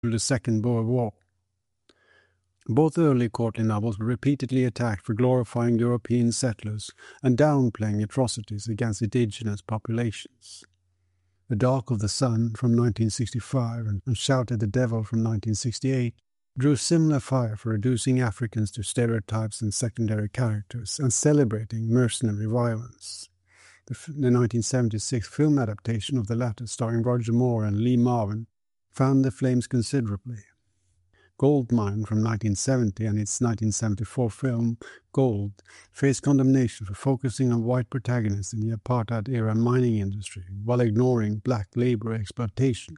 the Second Boer War. Both early Courtney novels were repeatedly attacked for glorifying European settlers and downplaying atrocities against indigenous populations. The Dark of the Sun from 1965 and Shout at the Devil from 1968 drew similar fire for reducing Africans to stereotypes and secondary characters and celebrating mercenary violence. The 1976 film adaptation of the latter, starring Roger Moore and Lee Marvin, fanned the flames considerably. Goldmine from 1970 and its 1974 film Gold faced condemnation for focusing on white protagonists in the apartheid-era mining industry while ignoring black labor exploitation.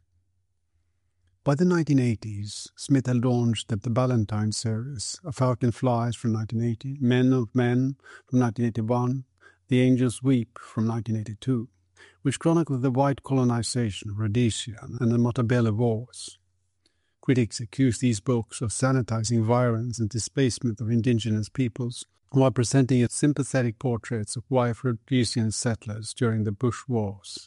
By the 1980s, Smith had launched the Ballantine series, A Falcon Flies from 1980, Men of Men from 1981, The Angels Weep from 1982, which chronicled the white colonization of Rhodesia and the Matabele Wars. Critics accused these books of sanitizing violence and displacement of indigenous peoples while presenting sympathetic portraits of white Rhodesian settlers during the Bush Wars.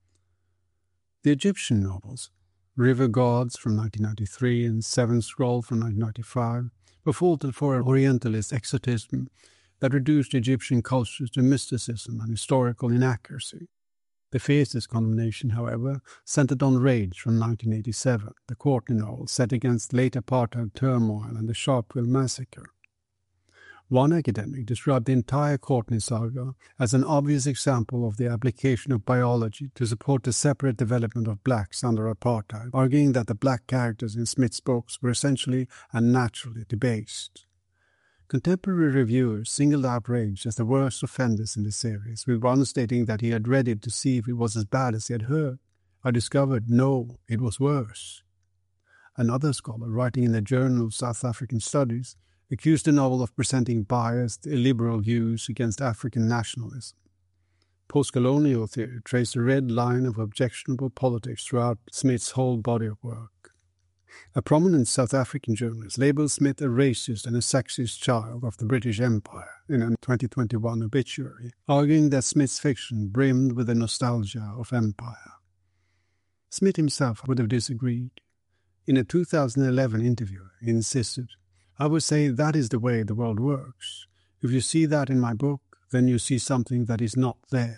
The Egyptian novels, River Gods from 1993 and Seven Scroll from 1995, were faulted for an Orientalist exotism that reduced Egyptian cultures to mysticism and historical inaccuracy. The fiercest condemnation, however, centered on Rage from 1987, the Courtney novel set against late apartheid turmoil and the Sharpeville massacre. One academic described the entire Courtney saga as an obvious example of the application of biology to support the separate development of blacks under apartheid, arguing that the black characters in Smith's books were essentially and naturally debased. Contemporary reviewers singled out Rage as the worst offenders in the series, with one stating that he had read it to see if it was as bad as he had heard. I discovered, no, it was worse. Another scholar, writing in the Journal of South African Studies, accused the novel of presenting biased, illiberal views against African nationalism. Post-colonial theory traced a red line of objectionable politics throughout Smith's whole body of work. A prominent South African journalist labelled Smith a racist and a sexist child of the British Empire in a 2021 obituary, arguing that Smith's fiction brimmed with the nostalgia of empire. Smith himself would have disagreed. In a 2011 interview, he insisted, "I would say that is the way the world works. If you see that in my book, then you see something that is not there."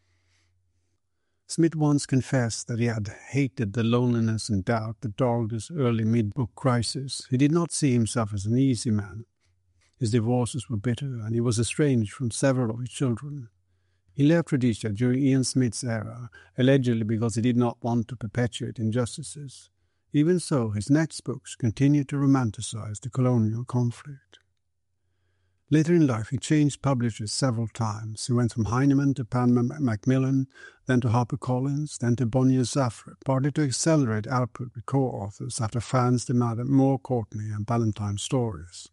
Smith once confessed that he had hated the loneliness and doubt that dogged his early mid-book crisis. He did not see himself as an easy man. His divorces were bitter, and he was estranged from several of his children. He left Rhodesia during Ian Smith's era, allegedly because he did not want to perpetuate injustices. Even so, his next books continued to romanticize the colonial conflict. Later in life, he changed publishers several times. He went from Heinemann to Pan Macmillan, then to HarperCollins, then to Bonnier Safra, partly to accelerate output with co-authors after fans demanded more Courtney and Ballantine stories.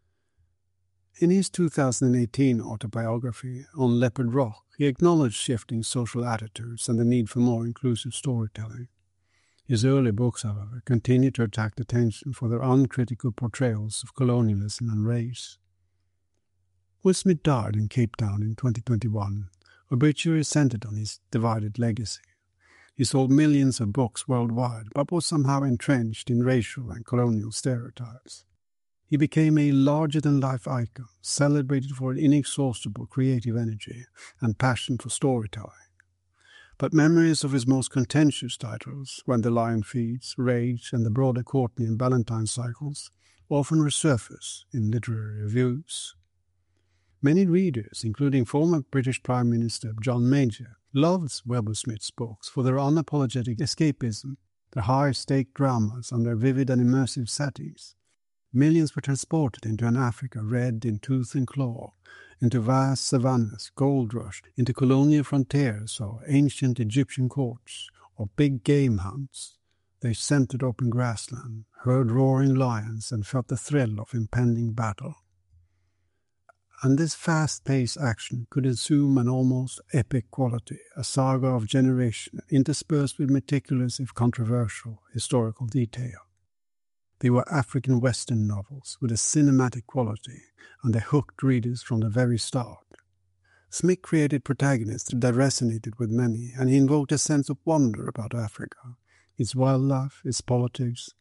In his 2018 autobiography, On Leopard Rock, he acknowledged shifting social attitudes and the need for more inclusive storytelling. His early books, however, continued to attract attention for their uncritical portrayals of colonialism and race. When Smith died in Cape Town in 2021, obituaries centered on his divided legacy. He sold millions of books worldwide, but was somehow entrenched in racial and colonial stereotypes. He became a larger-than-life icon, celebrated for an inexhaustible creative energy and passion for storytelling. But memories of his most contentious titles, When the Lion Feeds, Rage, and the broader Courtney and Ballantine cycles, often resurface in literary reviews. Many readers, including former British Prime Minister John Major, loved Webber Smith's books for their unapologetic escapism, their high-stake dramas, and their vivid and immersive settings. Millions were transported into an Africa red in tooth and claw, into vast savannas, gold rush, into colonial frontiers or ancient Egyptian courts, or big game hunts. They scented open grassland, heard roaring lions, and felt the thrill of impending battle. And this fast-paced action could assume an almost epic quality, a saga of generations interspersed with meticulous, if controversial, historical detail. They were African Western novels with a cinematic quality, and they hooked readers from the very start. Smith created protagonists that resonated with many, and he invoked a sense of wonder about Africa, its wildlife, its politics,